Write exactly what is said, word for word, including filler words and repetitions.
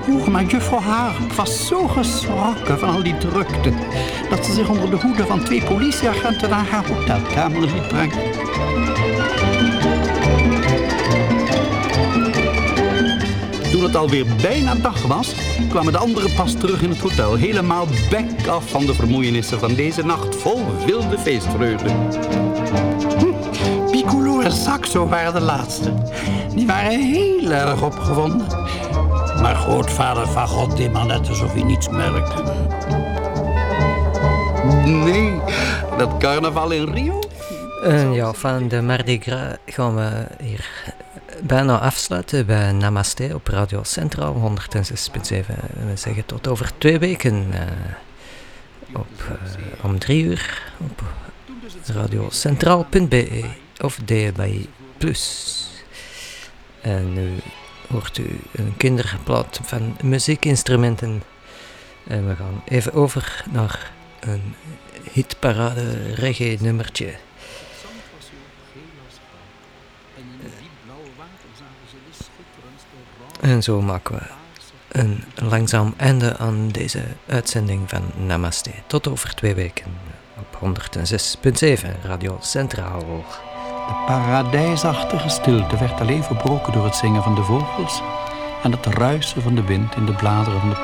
Oh, maar juffrouw Haarp was zo geschrokken van al die drukte dat ze zich onder de hoede van twee politieagenten naar haar hotelkamer liet brengen. Toen het alweer bijna dag was, kwamen de andere pas terug in het hotel. Helemaal bek af van de vermoeienissen van deze nacht vol wilde feestvreugde. Hm, Piccolo en Saxo waren de laatste. Die waren heel erg opgewonden. Maar grootvader Fagot deed maar net alsof hij niets merkte. Nee, dat carnaval in Rio? Uh, ja, van de Mardi Gras gaan we hier bijna afsluiten bij Namaste op Radio Centraal honderdzes komma zeven. We zeggen tot over twee weken uh, op, uh, om drie uur op radiocentraal punt b e of D A B plus. En nu hoort u een kinderplaat van muziekinstrumenten. En we gaan even over naar een hitparade reggae nummertje. En zo maken we een langzaam einde aan deze uitzending van Namaste. Tot over twee weken op honderdzes komma zeven Radio Centraal. De paradijsachtige stilte werd alleen verbroken door het zingen van de vogels en het ruisen van de wind in de bladeren van de